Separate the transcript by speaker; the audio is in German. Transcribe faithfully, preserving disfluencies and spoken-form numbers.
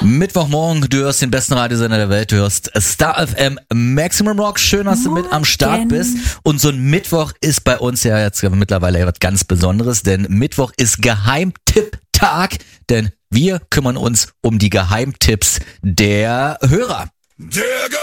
Speaker 1: Mittwochmorgen, du hörst den besten Radiosender der Welt, du hörst Star F M Maximum Rock. Schön, dass du mit am Start bist. Und so ein Mittwoch ist bei uns ja jetzt mittlerweile etwas ganz Besonderes, denn Mittwoch ist Geheimtipp-Tag, denn wir kümmern uns um die Geheimtipps der Hörer.
Speaker 2: Der